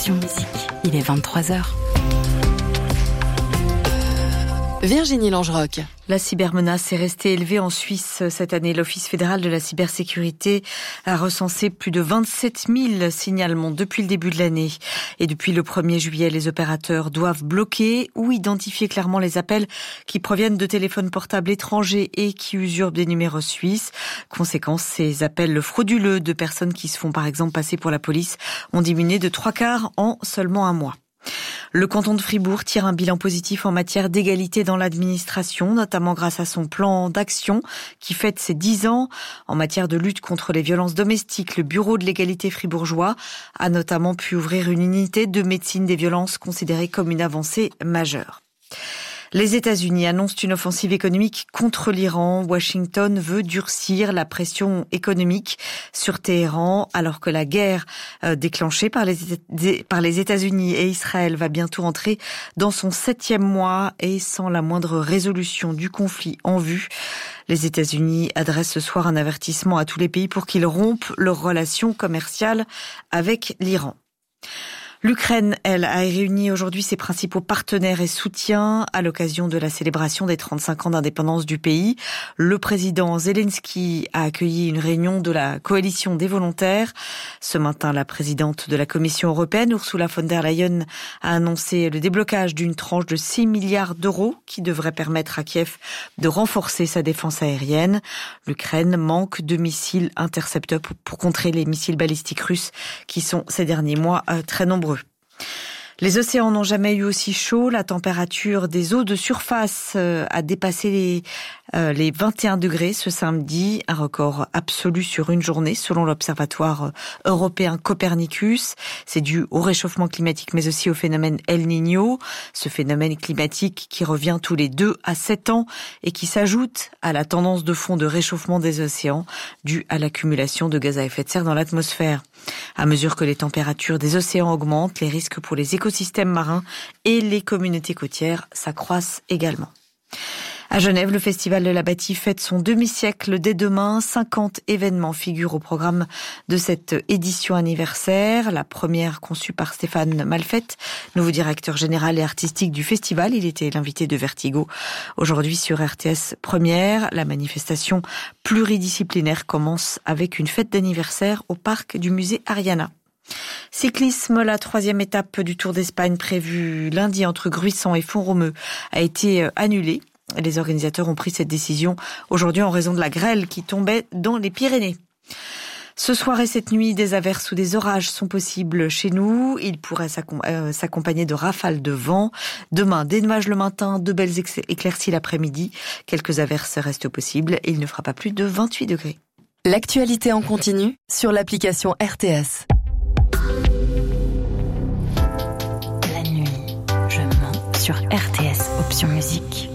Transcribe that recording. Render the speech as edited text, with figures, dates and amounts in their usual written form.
Option Musique. Il est 23h. Virginie Langerock. La cybermenace est restée élevée en Suisse cette année. L'Office fédéral de la cybersécurité a recensé plus de 27 000 signalements depuis le début de l'année. Et depuis le 1er juillet, les opérateurs doivent bloquer ou identifier clairement les appels qui proviennent de téléphones portables étrangers et qui usurpent des numéros suisses. Conséquence, ces appels frauduleux de personnes qui se font par exemple passer pour la police ont diminué de 3/4 en seulement un mois. Le canton de Fribourg tire un bilan positif en matière d'égalité dans l'administration, notamment grâce à son plan d'action qui fête ses 10 ans. En matière de lutte contre les violences domestiques, le bureau de l'égalité fribourgeois a notamment pu ouvrir une unité de médecine des violences considérée comme une avancée majeure. Les États-Unis annoncent une offensive économique contre l'Iran. Washington veut durcir la pression économique sur Téhéran alors que la guerre déclenchée par les États-Unis et Israël va bientôt entrer dans son 7e mois et sans la moindre résolution du conflit en vue. Les États-Unis adressent ce soir un avertissement à tous les pays pour qu'ils rompent leurs relations commerciales avec l'Iran. L'Ukraine, elle, a réuni aujourd'hui ses principaux partenaires et soutiens à l'occasion de la célébration des 35 ans d'indépendance du pays. Le président Zelensky a accueilli une réunion de la coalition des volontaires. Ce matin, la présidente de la Commission européenne, Ursula von der Leyen, a annoncé le déblocage d'une tranche de 6 milliards d'euros qui devrait permettre à Kiev de renforcer sa défense aérienne. L'Ukraine manque de missiles intercepteurs pour contrer les missiles balistiques russes qui sont ces derniers mois très nombreux. Les océans n'ont jamais eu aussi chaud. La température des eaux de surface a dépassé les 21 degrés ce samedi, un record absolu sur une journée selon l'Observatoire européen Copernicus. C'est dû au réchauffement climatique mais aussi au phénomène El Niño, ce phénomène climatique qui revient tous les 2 à 7 ans et qui s'ajoute à la tendance de fond de réchauffement des océans due à l'accumulation de gaz à effet de serre dans l'atmosphère. À mesure que les températures des océans augmentent, les risques pour les écosystèmes marins et les communautés côtières s'accroissent également. À Genève, le Festival de la Bâtie fête son demi-siècle dès demain. 50 événements figurent au programme de cette édition anniversaire. La première conçue par Stéphane Malfette, nouveau directeur général et artistique du festival. Il était l'invité de Vertigo. Aujourd'hui sur RTS Première, la manifestation pluridisciplinaire commence avec une fête d'anniversaire au parc du musée Ariana. Cyclisme, la 3e étape du Tour d'Espagne prévue lundi entre Gruissan et Font-Romeu a été annulée. Les organisateurs ont pris cette décision aujourd'hui en raison de la grêle qui tombait dans les Pyrénées. Ce soir et cette nuit, des averses ou des orages sont possibles chez nous. Ils pourraient s'accompagner de rafales de vent. Demain, des nuages le matin, de belles éclaircies l'après-midi. Quelques averses restent possibles et il ne fera pas plus de 28 degrés. L'actualité en continu sur l'application RTS. La nuit, je mens sur RTS Option Musique.